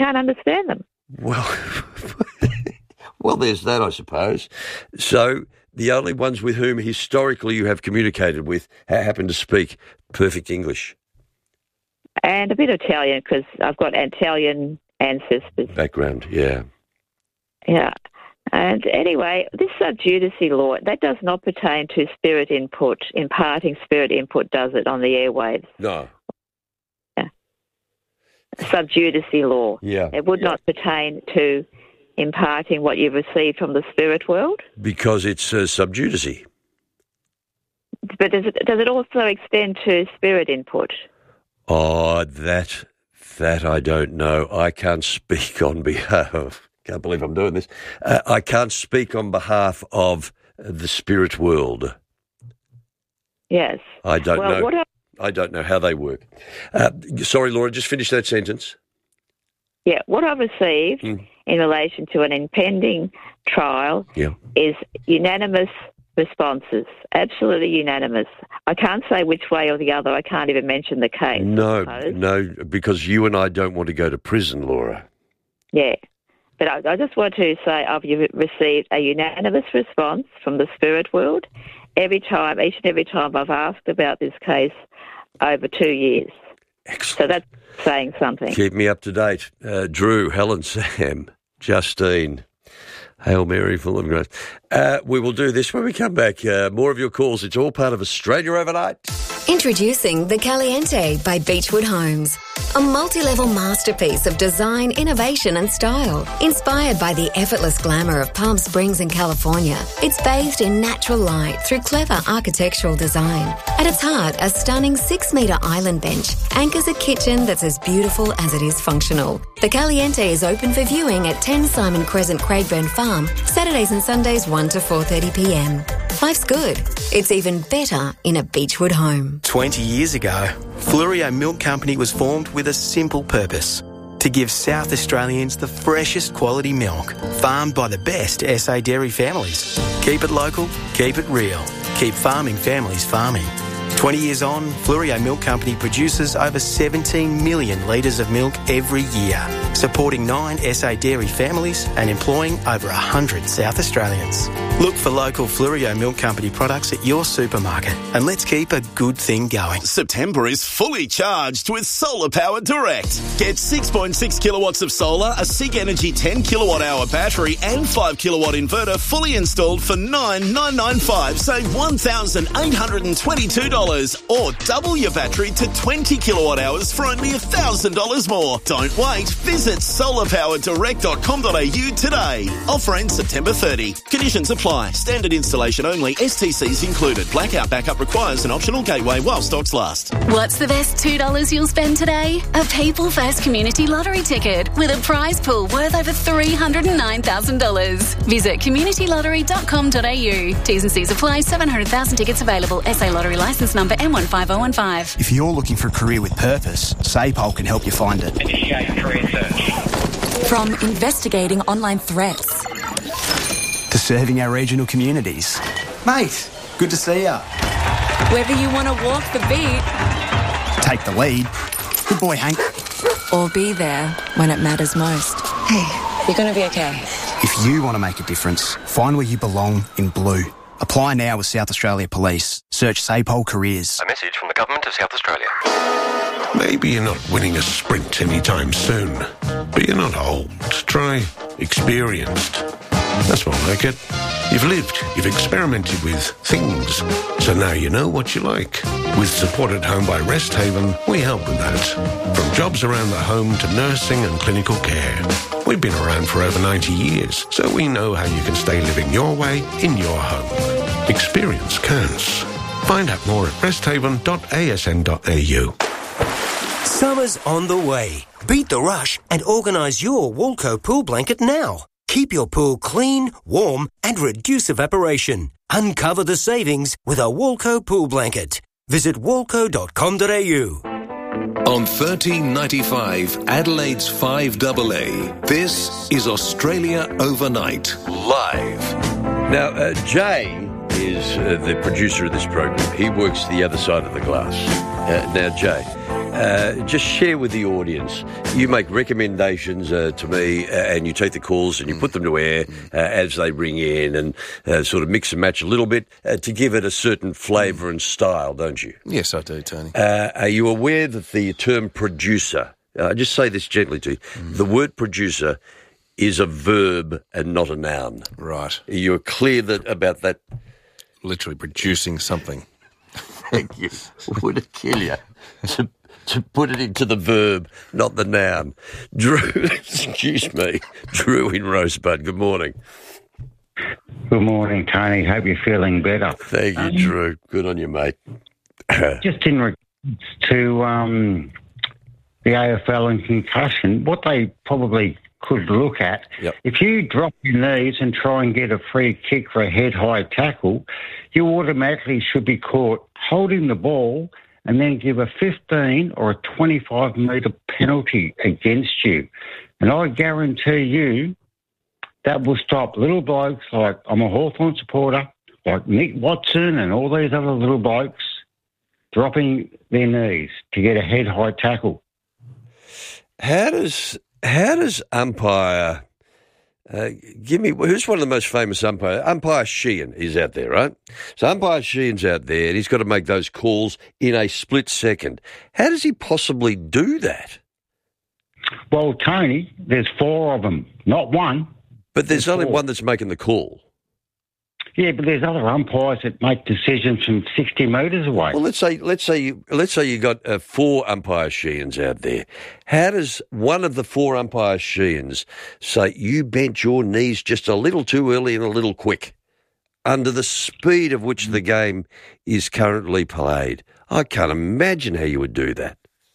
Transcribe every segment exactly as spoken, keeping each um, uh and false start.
can't understand them. Well, well, there's that, I suppose. So the only ones with whom historically you have communicated with happen to speak perfect English. And a bit of Italian, because I've got Italian ancestors. Background, yeah. Yeah. And anyway, this sub judice law, that does not pertain to spirit input. Imparting spirit input does it on the airwaves. No. Yeah. Sub judice law. Yeah. It would yeah. not pertain to imparting what you've received from the spirit world. Because it's uh, sub judice. But does it, does it also extend to spirit input? Oh, that, that I don't know. I can't speak on behalf of... Can't believe I'm doing this. Uh, I can't speak on behalf of the spirit world. Yes. I don't well, know. What I, I don't know how they work. Uh, sorry, Laura, just finish that sentence. Yeah, what I've received mm. in relation to an impending trial yeah. is unanimous responses, absolutely unanimous. I can't say which way or the other. I can't even mention the case. No, no, because you and I don't want to go to prison, Laura. Yeah. But I, I just want to say I've received a unanimous response from the spirit world every time, each and every time I've asked about this case over two years. Excellent. So that's saying something. Keep me up to date. Uh, Drew, Helen, Sam, Justine, Hail Mary, full of grace. Uh, we will do this when we come back. Uh, more of your calls. It's all part of Australia Overnight. Introducing the Caliente by Beechwood Homes. A multi-level masterpiece of design, innovation and style. Inspired by the effortless glamour of Palm Springs in California, it's bathed in natural light through clever architectural design. At its heart, a stunning six-metre island bench anchors a kitchen that's as beautiful as it is functional. The Caliente is open for viewing at ten Simon Crescent, Craigburn Farm, Saturdays and Sundays one to four thirty p m. Life's good. It's even better in a Beechwood home. twenty years ago, Flurio Milk Company was formed with a simple purpose: to give South Australians the freshest quality milk, farmed by the best S A dairy families. Keep it local, keep it real, keep farming families farming. twenty years on, Flurio Milk Company produces over seventeen million litres of milk every year, supporting nine S A dairy families and employing over one hundred South Australians. Look for local Flurio Milk Company products at your supermarket and let's keep a good thing going. September is fully charged with Solar Power Direct. Get six point six kilowatts of solar, a SIG Energy ten kilowatt hour battery and five kilowatt inverter fully installed for nine thousand nine hundred ninety-five dollars. Save one thousand eight hundred twenty-two dollars or double your battery to twenty kilowatt hours for only one thousand dollars more. Don't wait. Visit solar power direct dot com dot a u today. Offer ends September thirtieth. Conditions apply. Standard installation only. S T Cs included. Blackout backup requires an optional gateway while stocks last. What's the best two dollars you'll spend today? A People First Community Lottery ticket with a prize pool worth over three hundred nine thousand dollars. Visit community lottery dot com dot a u. T's and C's apply. seven hundred thousand tickets available. S A Lottery licence number M one five oh one five. If you're looking for a career with purpose, SAPOL can help you find it. Initiate career search. From investigating online threats to serving our regional communities. Mate, good to see ya. Whether you want to walk the beat, take the lead. Good boy, Hank. Or be there when it matters most. Hey, you're going to be okay. If you want to make a difference, find where you belong in blue. Apply now with South Australia Police. Search SAPOL Careers. A message from the Government of South Australia. Maybe you're not winning a sprint anytime soon, but you're not old. Try experienced. That's more like it. You've lived, you've experimented with things, so now you know what you like. With support at home by Rest Haven, we help with that. From jobs around the home to nursing and clinical care. We've been around for over ninety years, so we know how you can stay living your way in your home. Experience counts. Find out more at rest haven dot a s n dot a u. Summer's on the way. Beat the rush and organise your Walco pool blanket now. Keep your pool clean, warm and reduce evaporation. Uncover the savings with a Walco pool blanket. Visit walco dot com dot a u. On thirteen ninety-five, Adelaide's five A A, this is Australia Overnight, live. Now, uh, Jay is uh, the producer of this program. He works the other side of the glass. Uh, now, Jay, Uh, just share with the audience. You make recommendations uh, to me, uh, and you take the calls and you put them to air uh, as they ring in, and uh, sort of mix and match a little bit uh, to give it a certain flavour and style, don't you? Yes, I do, Tony. Uh, are you aware that the term producer, uh, I just say this gently to you, mm. the word producer is a verb and not a noun? Right. You're clear that about that? Literally producing something. Thank you. Would it kill you to, to put it into the verb, not the noun? Drew, excuse me, Drew in Rosebud, good morning. Good morning, Tony. Hope you're feeling better. Thank you, um, Drew. Good on you, mate. Just in regards to um, the A F L and concussion, what they probably could look at, yep. if you drop your knees and try and get a free kick for a head-high tackle, you automatically should be caught holding the ball and then give a fifteen or a twenty-five metre penalty against you. And I guarantee you that will stop little blokes like, I'm a Hawthorn supporter, like Nick Watson and all these other little blokes dropping their knees to get a head-high tackle. How does... How does umpire, uh, give me, who's one of the most famous umpires? Umpire Sheehan is out there, right? So umpire Sheehan's out there and he's got to make those calls in a split second. How does he possibly do that? Well, Tony, there's four of them, not one. But there's, there's only four. one that's making the call. Yeah, but there's other umpires that make decisions from sixty metres away. Well, let's say let's say you let's say you got uh, four umpire Sheehans out there. How does one of the four umpire Sheehans say you bent your knees just a little too early and a little quick, under the speed of which the game is currently played? I can't imagine how you would do that.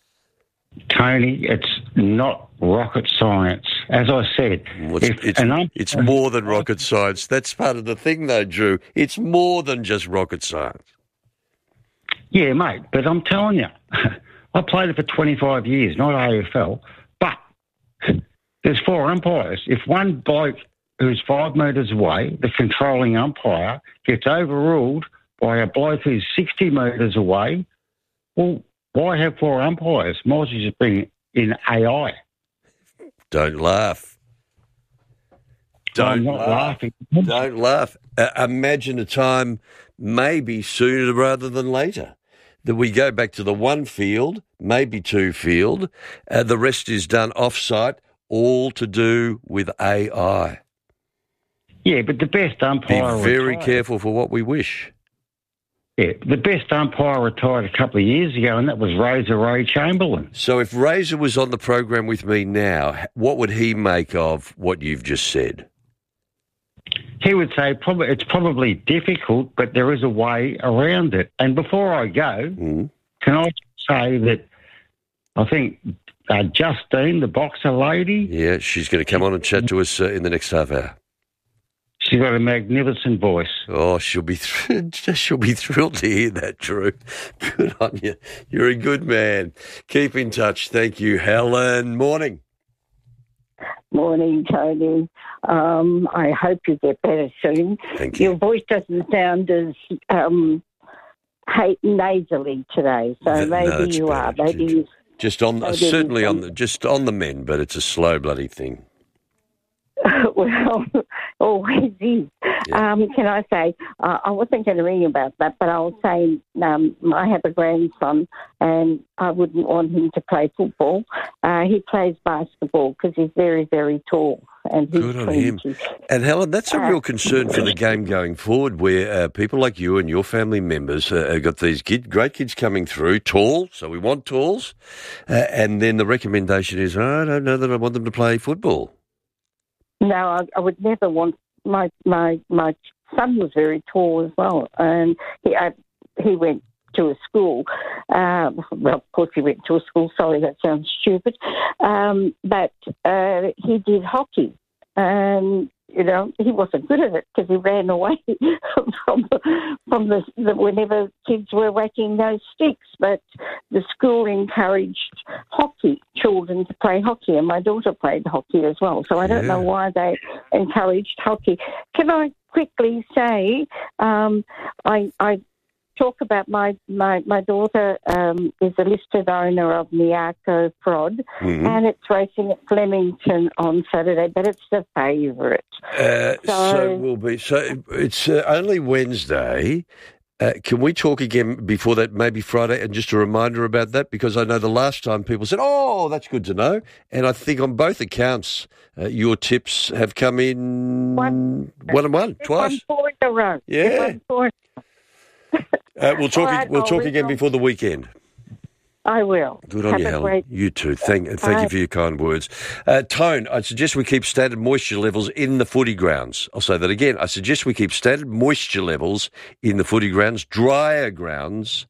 Tony, it's not rocket science. As I said, well, it's, if it's, an ump- it's more than rocket science. That's part of the thing, though, Drew. It's more than just rocket science. Yeah, mate, but I'm telling you, I played it for twenty-five years, not A F L, but there's four umpires. If one bloke who's five metres away, the controlling umpire, gets overruled by a bloke who's sixty metres away, well, why have four umpires? Might as well just bring in A I. Don't laugh. Don't I'm not laugh. laughing. Don't laugh. Uh, imagine a time, maybe sooner rather than later, that we go back to the one field, maybe two field, uh, the rest is done off-site, all to do with A I. Yeah, but the best umpire... Be very retired. careful for what we wish. Yeah, the best umpire retired a couple of years ago, and that was Razor Ray Chamberlain. So if Razor was on the program with me now, what would he make of what you've just said? He would say probably it's probably difficult, but there is a way around it. And before I go, mm. can I say that I think uh, Justine, the boxer lady... Yeah, she's going to come on and chat to us uh, in the next half hour. She's got a magnificent voice. Oh, she'll be thr- she'll be thrilled to hear that, Drew. Good on you. You're a good man. Keep in touch. Thank you, Helen. Morning. Morning, Tony. Um, I hope you get better soon. Thank you. Your voice doesn't sound as um, hate nasally today, so Th- maybe no, you better. are. Maybe you just on the, certainly on the just on the men, but it's a slow bloody thing. Well, always is. Yeah. Um, can I say, uh, I wasn't going to ring about that, but I'll say um, I have a grandson and I wouldn't want him to play football. Uh, he plays basketball because he's very, very tall. And he's Good on him. And Helen, that's a real concern for the game going forward, where uh, people like you and your family members uh, have got these kid, great kids coming through, tall, so we want talls, uh, and then the recommendation is, oh, I don't know that I want them to play football. No, I, I would never want my my my son was very tall as well, and he I, he went to a school. Um, well, of course, he went to a school. Sorry, that sounds stupid, um, but uh, he did hockey, and you know he wasn't good at it because he ran away from from the, the whenever kids were whacking those sticks. But the school encouraged hockey, children to play hockey, and my daughter played hockey as well. So I don't yeah. know why they encouraged hockey. Can I quickly say, um, I, I talk about my my, my daughter um, is a listed owner of Miyako Prod, Mhm. and it's racing at Flemington on Saturday, but it's the favourite. Uh, so, So- we'll be. So it's uh, only Wednesday. Uh, can we talk again before that, maybe Friday, and just a reminder about that? Because I know the last time people said, oh, that's good to know. And I think on both accounts, uh, your tips have come in one, one and one, twice. One four in a row. Yeah. One four. Uh, we'll talk. All right, we'll I'll talk read again on. before the weekend. I will. Good on Have you, a Helen. great- You too. Thank, thank you Bye. for your kind words. Uh, Tone, I suggest we keep standard moisture levels in the footy grounds. I'll say that again. I suggest we keep standard moisture levels in the footy grounds, drier grounds,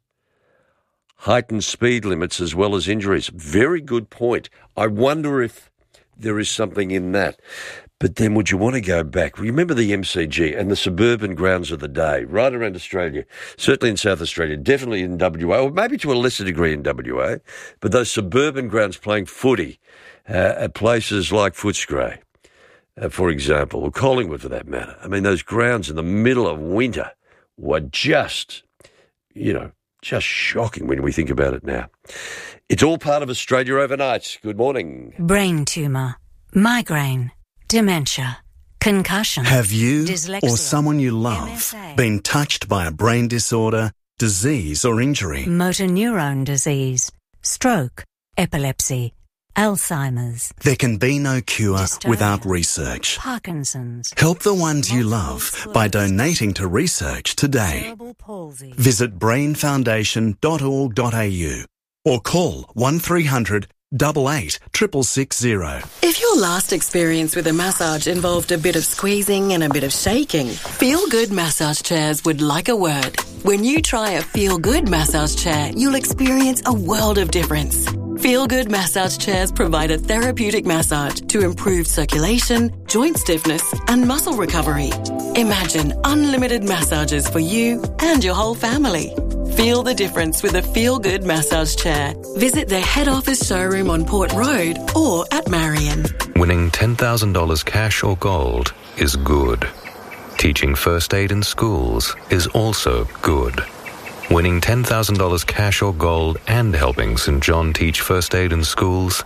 heightened speed limits as well as injuries. Very good point. I wonder if there is something in that. But then would you want to go back? Remember the M C G and the suburban grounds of the day, right around Australia, certainly in South Australia, definitely in W A, or maybe to a lesser degree in W A, but those suburban grounds playing footy uh, at places like Footscray, uh, for example, or Collingwood for that matter. I mean, those grounds in the middle of winter were just, you know, just shocking when we think about it now. It's all part of Australia Overnight. Good morning. Brain tumour, migraine, dementia, concussion. Have you dyslexia, or someone you love been touched by a brain disorder, disease or injury? motor neuron disease, stroke, epilepsy, Alzheimer's, There can be no cure without research. Parkinson's, Help the ones you love by donating to research today. cerebral palsy. Visit brain foundation dot org dot a u or call one three hundred eight eight six six zero. If your last experience with a massage involved a bit of squeezing and a bit of shaking, Feel Good Massage Chairs would like a word. When you try a Feel Good massage chair, you'll experience a world of difference. Feel Good Massage Chairs provide a therapeutic massage to improve circulation, joint stiffness, and muscle recovery. Imagine unlimited massages for you and your whole family. Feel the difference with a Feel Good massage chair. Visit their head office showroom on Port Road or at Marion. Winning ten thousand dollars cash or gold is good. Teaching first aid in schools is also good. Winning ten thousand dollars cash or gold and helping Saint John teach first aid in schools?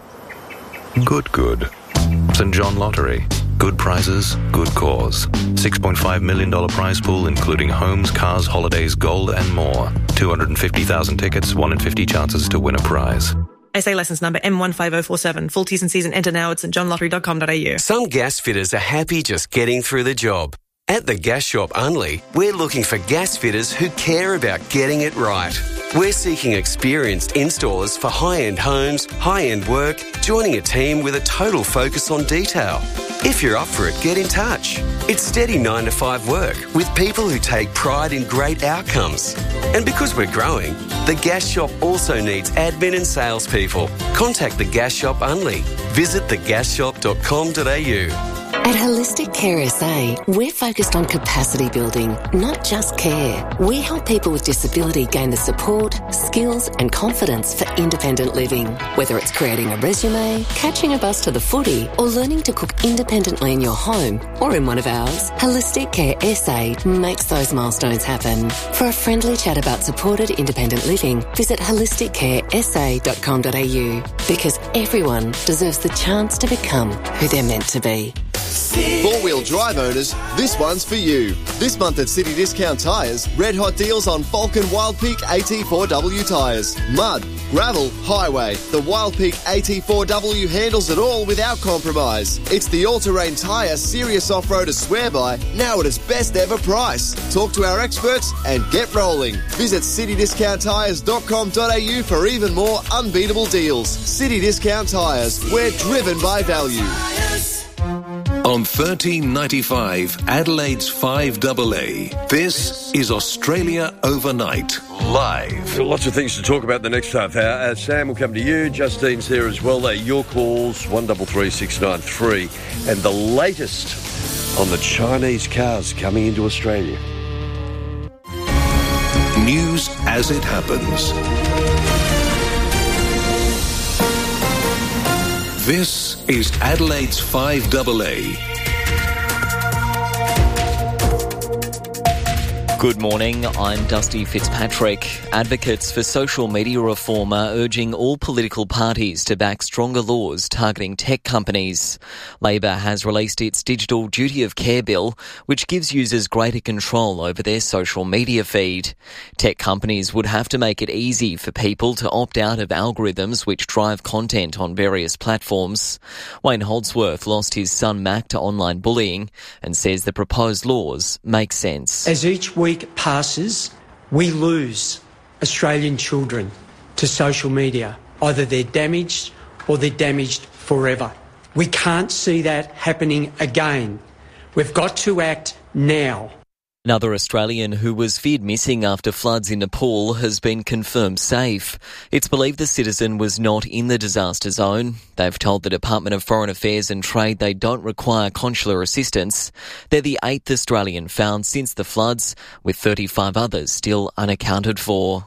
Good, good. Saint John Lottery. Good prizes, good cause. six point five million dollars prize pool including homes, cars, holidays, gold and more. two hundred fifty thousand tickets, one in fifty chances to win a prize. S A licence number M one five oh four seven. Full T's and C's and enter now at st john lottery dot com dot a u. Some gas fitters are happy just getting through the job. At the Gas Shop Unley, we're looking for gas fitters who care about getting it right. We're seeking experienced installers for high-end homes, high-end work, joining a team with a total focus on detail. If you're up for it, get in touch. It's steady nine to five work with people who take pride in great outcomes. And because we're growing, the Gas Shop also needs admin and salespeople. Contact the Gas Shop Unley. Visit the gas shop dot com dot a u. At Holistic Care S A, we're focused on capacity building, not just care. We help people with disability gain the support, skills and confidence for independent living. Whether it's creating a resume, catching a bus to the footy or learning to cook independently in your home or in one of ours, Holistic Care S A makes those milestones happen. For a friendly chat about supported independent living, visit holistic care s a dot com dot a u because everyone deserves the chance to become who they're meant to be. Four-wheel drive owners, this one's for you. This month at City Discount Tyres, red hot deals on Falcon Wild Peak A T four W tyres. Mud, gravel, highway. The Wild Peak A T four W handles it all without compromise. It's the all-terrain tyre serious off-roaders swear by, now at its best ever price. Talk to our experts and get rolling. Visit city discount tyres dot com dot a u for even more unbeatable deals. City Discount Tyres, we're driven by value. On thirteen ninety-five, Adelaide's five A A, this is Australia Overnight, live. Got lots of things to talk about the next half hour. Uh, Sam will come to you. Justine's there as well. They're your calls, one three three six nine three. And the latest on the Chinese cars coming into Australia. News as it happens. This is Adelaide's five A A. Good morning, I'm Dusty Fitzpatrick. Advocates for social media reform are urging all political parties to back stronger laws targeting tech companies. Labor has released its Digital Duty of Care bill, which gives users greater control over their social media feed. Tech companies would have to make it easy for people to opt out of algorithms which drive content on various platforms. Wayne Holdsworth lost his son Mac to online bullying and says the proposed laws make sense. As each week passes, we lose Australian children to social media. Either they're damaged or they're damaged forever. We can't see that happening again. We've got to act now. Another Australian who was feared missing after floods in Nepal has been confirmed safe. It's believed the citizen was not in the disaster zone. They've told the Department of Foreign Affairs and Trade they don't require consular assistance. They're the eighth Australian found since the floods, with thirty-five others still unaccounted for.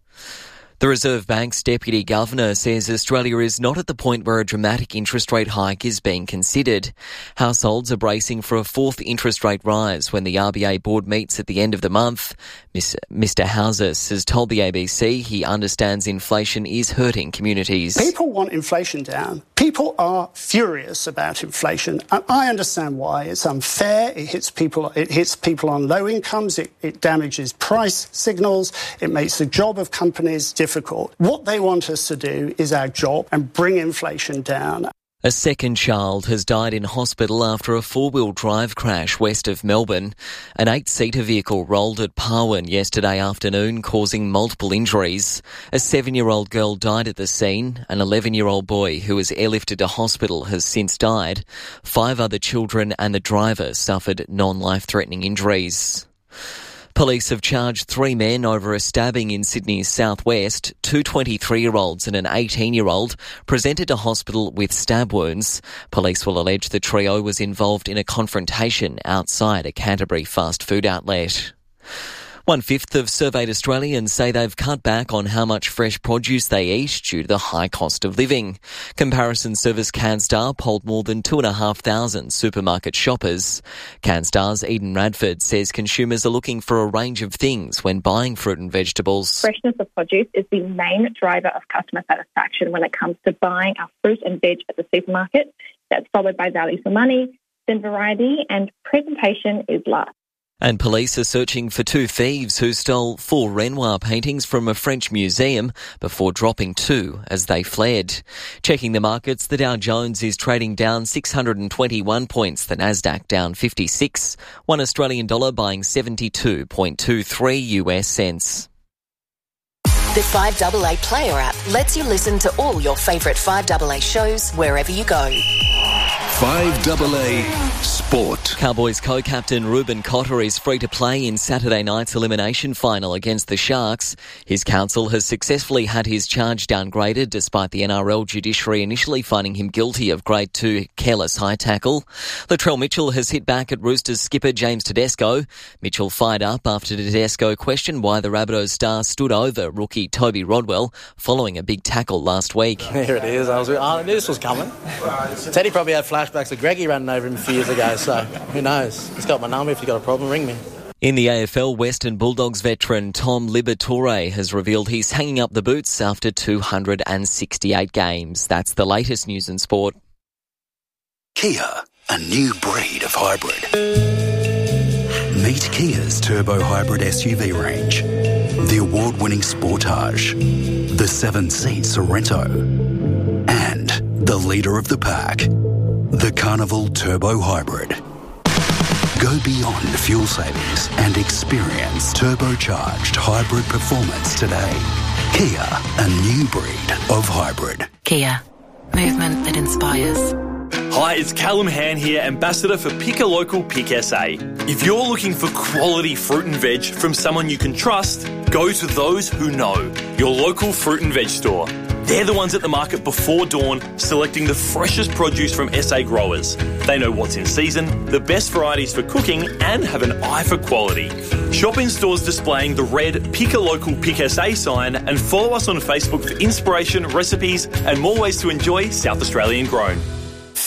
The Reserve Bank's Deputy Governor says Australia is not at the point where a dramatic interest rate hike is being considered. Households are bracing for a fourth interest rate rise when the R B A board meets at the end of the month. Mister Houses has told the A B C he understands inflation is hurting communities. People want inflation down. People are furious about inflation. And I understand why. It's unfair. It hits people, it hits people on low incomes. It, it damages price signals. It makes the job of companies difficult. Difficult. What they want us to do is our job and bring inflation down. A second child has died in hospital after a four-wheel drive crash west of Melbourne. An eight-seater vehicle rolled at Parwin yesterday afternoon, causing multiple injuries. A seven-year-old girl died at the scene. An eleven-year-old boy who was airlifted to hospital has since died. Five other children and the driver suffered non-life-threatening injuries. Police have charged three men over a stabbing in Sydney's southwest. Two twenty-three-year-olds and an eighteen-year-old presented to hospital with stab wounds. Police will allege the trio was involved in a confrontation outside a Canterbury fast food outlet. One-fifth of surveyed Australians say they've cut back on how much fresh produce they eat due to the high cost of living. Comparison service Canstar polled more than two thousand five hundred supermarket shoppers. Canstar's Eden Radford says consumers are looking for a range of things when buying fruit and vegetables. Freshness of produce is the main driver of customer satisfaction when it comes to buying our fruit and veg at the supermarket. That's followed by value for money, then variety, and presentation is last. And police are searching for two thieves who stole four Renoir paintings from a French museum before dropping two as they fled. Checking the markets, the Dow Jones is trading down six hundred twenty-one points, the Nasdaq down fifty-six, one Australian dollar buying seventy-two point two three U S cents. The five A A Player app lets you listen to all your favourite five A A shows wherever you go. five A A Sport. Cowboys co-captain Ruben Cotter is free to play in Saturday night's elimination final against the Sharks. His counsel has successfully had his charge downgraded despite the N R L judiciary initially finding him guilty of grade two careless high tackle. Latrell Mitchell has hit back at Roosters skipper James Tedesco. Mitchell fired up after Tedesco questioned why the Rabbitohs star stood over rookie Toby Rodwell following a big tackle last week. Here it is. I was, I knew this was coming. Teddy probably had flashbacks of Greggy running over him a few years ago, so who knows? He's got my number. If you've got a problem, ring me. In the A F L, Western Bulldogs veteran Tom Liberatore has revealed he's hanging up the boots after two hundred sixty-eight games. That's the latest news in sport. Kia, a new breed of hybrid. Meet Kia's turbo hybrid S U V range. The award-winning Sportage, the seven-seat Sorento, and the leader of the pack, the Carnival Turbo Hybrid. Go beyond fuel savings and experience turbocharged hybrid performance today. Kia, a new breed of hybrid. Kia, movement that inspires. Hi, it's Callum Han here, Ambassador for Pick a Local Pick S A. If you're looking for quality fruit and veg from someone you can trust, go to those who know, your local fruit and veg store. They're the ones at the market before dawn, selecting the freshest produce from S A growers. They know what's in season, the best varieties for cooking, and have an eye for quality. Shop in stores displaying the red Pick a Local Pick S A sign and follow us on Facebook for inspiration, recipes, and more ways to enjoy South Australian grown.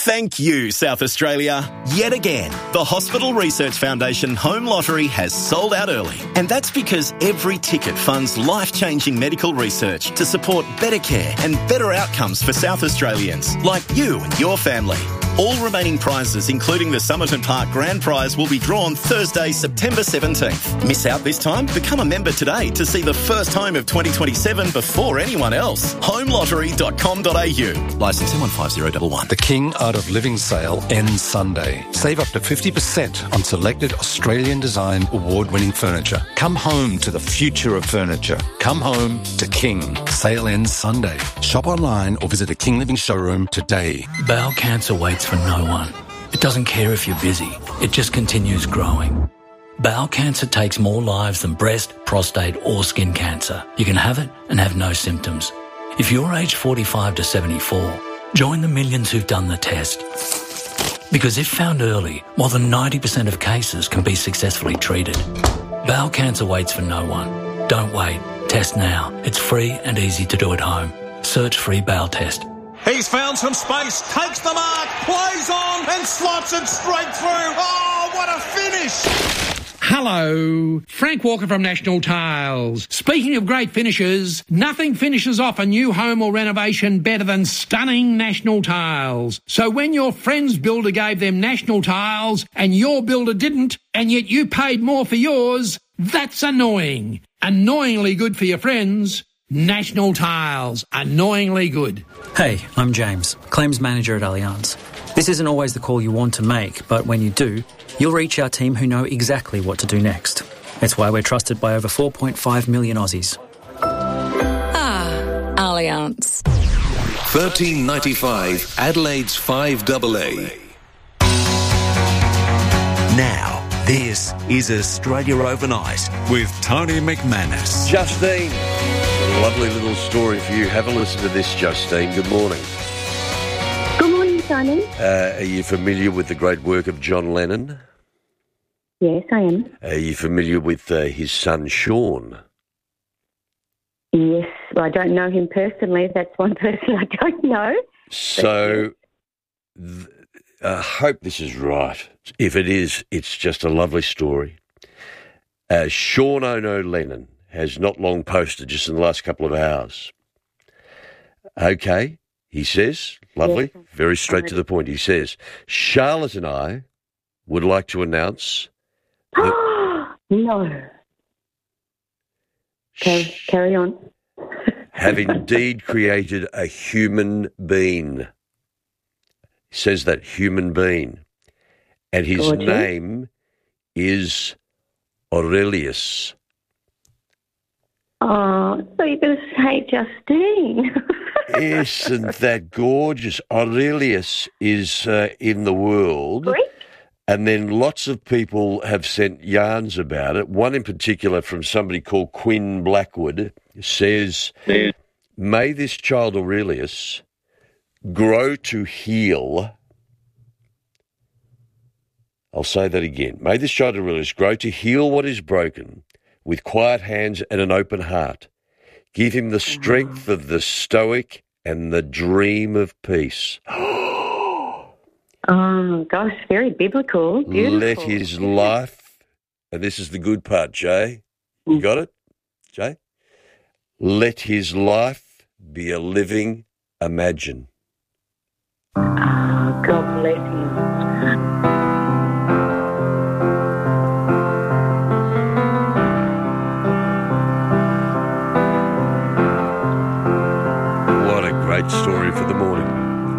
Thank you, South Australia. Yet again, the Hospital Research Foundation Home Lottery has sold out early. And that's because every ticket funds life-changing medical research to support better care and better outcomes for South Australians, like you and your family. All remaining prizes, including the Somerton Park Grand Prize, will be drawn Thursday, September seventeenth. Miss out this time? Become a member today to see the first home of twenty twenty-seven before anyone else. home lottery dot com dot a u. Licence M one five zero one one. The King Art of Living sale ends Sunday. Save up to fifty percent on selected Australian design award-winning furniture. Come home to the future of furniture. Come home to King. Sale ends Sunday. Shop online or visit a King Living showroom today. Bowel cancer waits for no one. It doesn't care if you're busy. It just continues growing. Bowel cancer takes more lives than breast, prostate or skin cancer. You can have it and have no symptoms. If you're aged forty-five to seventy-four, join the millions who've done the test. Because if found early, more than ninety percent of cases can be successfully treated. Bowel cancer waits for no one. Don't wait. Test now. It's free and easy to do at home. Search free bowel test. He's found some space, takes the mark, plays on and slots it straight through. Oh, what a finish! Hello, Frank Walker from National Tiles. Speaking of great finishes, nothing finishes off a new home or renovation better than stunning National Tiles. So when your friend's builder gave them National Tiles and your builder didn't, and yet you paid more for yours, that's annoying. Annoyingly good for your friends. National Tiles. Annoyingly good. Hey, I'm James, Claims Manager at Allianz. This isn't always the call you want to make, but when you do, you'll reach our team who know exactly what to do next. It's why we're trusted by over four point five million Aussies. Ah, Allianz. thirteen ninety-five, Adelaide's five double A. Now, this is Australia Overnight with Tony McManus. Justine, a lovely little story for you. Have a listen to this, Justine. Good morning. Good morning, Tony. Uh, are you familiar with the great work of John Lennon? Yes, I am. Are you familiar with uh, his son, Sean? Yes, well, I don't know him personally. That's one person I don't know. So, th- I hope this is right. If it is, it's just a lovely story. Uh, Sean Ono Lennon has not long posted, just in the last couple of hours. Okay, he says, lovely, yes, very straight to the point. He says, Charlotte and I would like to announce that... No. Carry, carry on. have indeed created a human being. He says that, human being. And his Gorgeous. name is Aurelius. Oh, so you're going to say Justine. Isn't that gorgeous? Aurelius is uh, in the world. Great. And then lots of people have sent yarns about it. One in particular from somebody called Quinn Blackwood says, yeah. May this child Aurelius grow to heal. I'll say that again. May this child Aurelius grow to heal what is broken with quiet hands and an open heart. Give him the strength of the stoic and the dream of peace. Oh, gosh, very biblical. Beautiful. Let his life, and this is the good part, Jay. You got it, Jay? Let his life be a living imagine. Oh, God bless him.